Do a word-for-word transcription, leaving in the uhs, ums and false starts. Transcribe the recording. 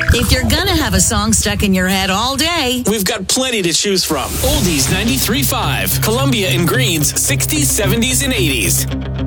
If you're gonna have a song stuck in your head all day, we've got plenty to choose from. Oldies ninety-three point five, Columbia and Greens, sixties, seventies, and eighties.